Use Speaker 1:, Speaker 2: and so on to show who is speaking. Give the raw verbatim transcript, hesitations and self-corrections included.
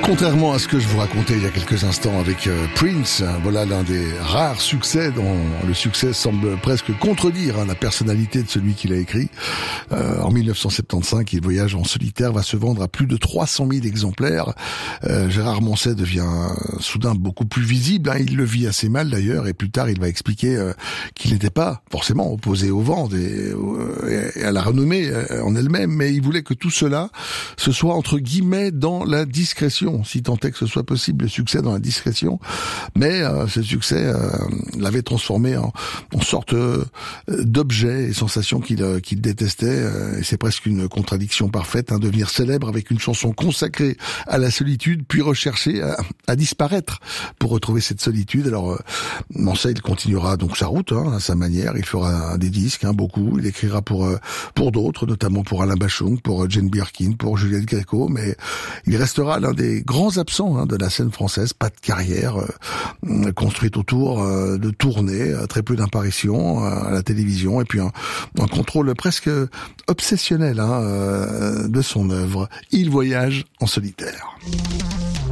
Speaker 1: Contrairement à ce que je vous racontais il y a quelques instants avec euh, Prince, hein, voilà l'un des rares succès dont le succès semble presque contredire hein, la personnalité de celui qui l'a écrit. Euh, en dix-neuf cent soixante-quinze, Il voyage en solitaire va se vendre à plus de trois cent mille exemplaires. Euh, Gérard Manset devient euh, soudain beaucoup plus visible, hein, il le vit assez mal d'ailleurs, et plus tard il va expliquer euh, qu'il n'était pas forcément opposé au vent et, euh, et à la renommée euh, en elle-même, mais il voulait que tout cela se soit entre guillemets dans la discrétion, si tant est que ce soit possible, le succès dans la discrétion. Mais euh, ce succès euh, l'avait transformé en, en sorte euh, d'objet et sensation qu'il euh, qu'il détestait. Euh, et c'est presque une contradiction parfaite, hein, devenir célèbre avec une chanson consacrée à la solitude, puis rechercher à, à disparaître pour retrouver cette solitude. Alors, euh, Manset, il continuera donc sa route, hein, à sa manière. Il fera des disques, hein, beaucoup. Il écrira pour euh, pour d'autres, notamment pour Alain Bachung, pour euh, Jane Birkin, pour Juliette Gréco. Mais il restera l'un des grands absents hein, de la scène française, pas de carrière euh, construite autour euh, de tournées, euh, très peu d'apparitions euh, à la télévision, et puis un, un contrôle presque obsessionnel hein, euh, de son œuvre. Il voyage en solitaire.